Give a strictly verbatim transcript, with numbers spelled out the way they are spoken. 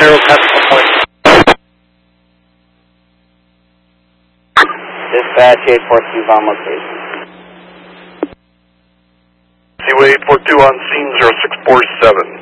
zero, passing point. Dispatch eight four two on location. Seaway eight four two on scene, zero six four seven.